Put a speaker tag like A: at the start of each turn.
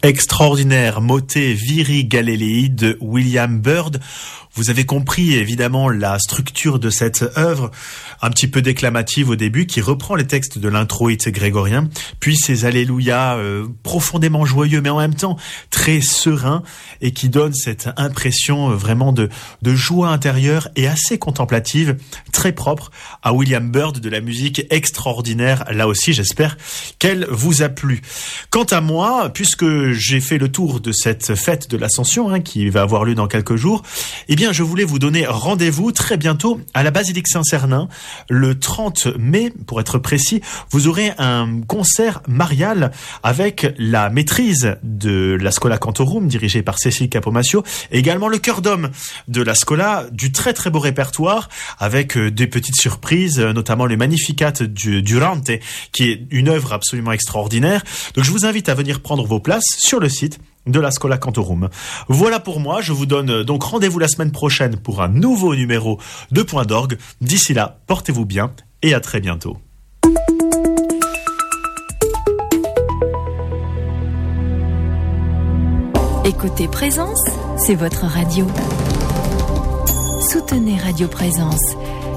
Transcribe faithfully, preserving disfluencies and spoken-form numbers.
A: Extraordinaire motet Viri Galilei de William Byrd. Vous avez compris évidemment la structure de cette œuvre, un petit peu déclamative au début, qui reprend les textes de l'introïte grégorien, puis ces alléluia euh, profondément joyeux, mais en même temps très sereins, et qui donne cette impression euh, vraiment de, de joie intérieure et assez contemplative, très propre à William Byrd, de la musique extraordinaire. Là aussi, j'espère qu'elle vous a plu. Quant à moi, puisque j'ai fait le tour de cette fête de l'Ascension, hein, qui va avoir lieu dans quelques jours, eh bien, je voulais vous donner rendez-vous très bientôt à la Basilique Saint-Cernin. Le trente mai, pour être précis, vous aurez un concert marial avec la maîtrise de la Schola Cantorum, dirigée par Cécile Capomascio, et également le chœur d'homme de la Schola, du très très beau répertoire, avec des petites surprises, notamment le Magnificat du Durante, qui est une œuvre absolument extraordinaire. Donc je vous invite à venir prendre vos places sur le site de la Schola Cantorum. Voilà pour moi, je vous donne donc rendez-vous la semaine prochaine pour un nouveau numéro de Point d'Orgue. D'ici là, portez-vous bien et à très bientôt.
B: Écoutez Présence, c'est votre radio. Soutenez Radio Présence.